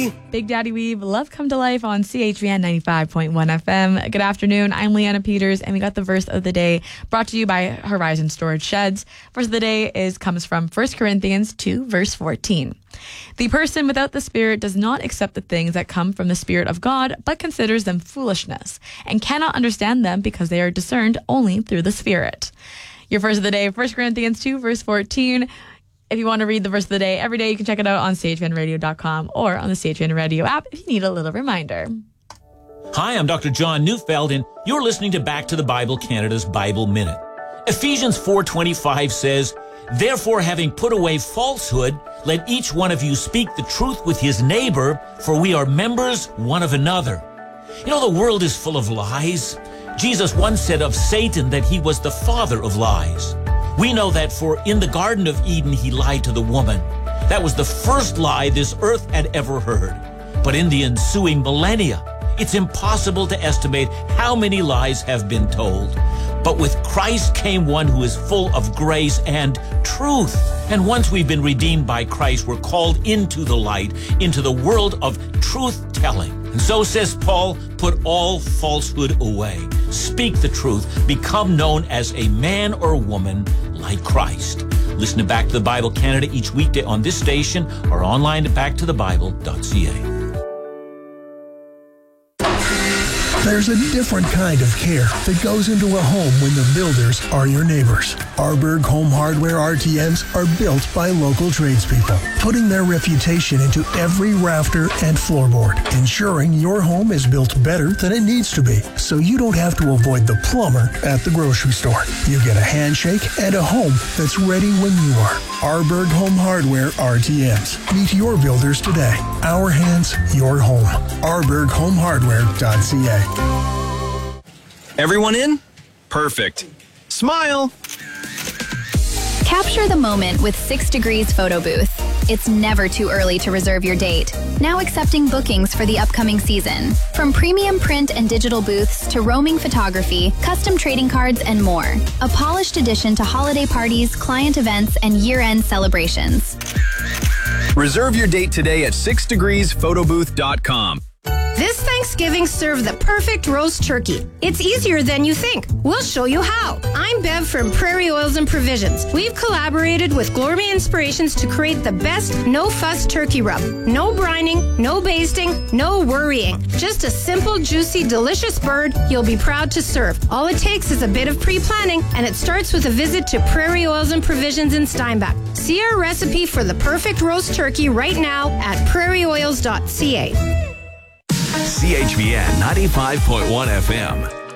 Daddy. Big Daddy Weave, Love Come to Life on CHVN 95.1 FM. Good afternoon. I'm Leanna Peters, and we got the verse of the day brought to you by Horizon Storage Sheds. Verse of the day comes from 1 Corinthians 2, verse 14. The person without the Spirit does not accept the things that come from the Spirit of God, but considers them foolishness, and cannot understand them because they are discerned only through the Spirit. Your verse of the day, 1 Corinthians 2, verse 14. If you want to read the verse of the day every day, you can check it out on chvnradio.com or on the CHVN Radio app if you need a little reminder. Hi, I'm Dr. John Neufeld, and you're listening to Back to the Bible Canada's Bible Minute. Ephesians 4:25 says, "Therefore, having put away falsehood, let each one of you speak the truth with his neighbor, for we are members one of another." You know, the world is full of lies. Jesus once said of Satan that he was the father of lies. We know that, for in the Garden of Eden, he lied to the woman. That was the first lie this earth had ever heard. But in the ensuing millennia, it's impossible to estimate how many lies have been told. But with Christ came one who is full of grace and truth. And once we've been redeemed by Christ, we're called into the light, into the world of truth-telling. And so says Paul, put all falsehood away. Speak the truth. Become known as a man or woman like Christ. Listen to Back to the Bible Canada each weekday on this station or online at backtothebible.ca. There's a different kind of care that goes into a home when the builders are your neighbors. Arberg Home Hardware RTMs are built by local tradespeople, putting their reputation into every rafter and floorboard, ensuring your home is built better than it needs to be, so you don't have to avoid the plumber at the grocery store. You get a handshake and a home that's ready when you are. Arberg Home Hardware RTMs. Meet your builders today. Our hands, your home. ArbergHomeHardware.ca. Everyone in? Perfect. Smile! Capture the moment with 6 Degrees Photo Booth. It's never too early to reserve your date. Now accepting bookings for the upcoming season. From premium print and digital booths to roaming photography, custom trading cards, and more. A polished addition to holiday parties, client events, and year-end celebrations. Reserve your date today at 6degreesphotoBooth.com. This Thanksgiving, serve the perfect roast turkey. It's easier than you think. We'll show you how. I'm Bev from Prairie Oils and Provisions. We've collaborated with Gourmet Inspirations to create the best no-fuss turkey rub. No brining, no basting, no worrying. Just a simple, juicy, delicious bird you'll be proud to serve. All it takes is a bit of pre-planning, and it starts with a visit to Prairie Oils and Provisions in Steinbach. See our recipe for the perfect roast turkey right now at prairieoils.ca. CHVN 95.1 FM.